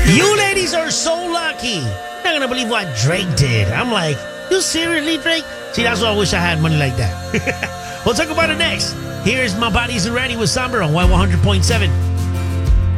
You ladies are so lucky. You're not gonna believe what Drake did. I'm like, you seriously, Drake? See, that's why I wish I had money like that. We'll talk about it next. Here's My Body's Ready with Somber on Y100.7.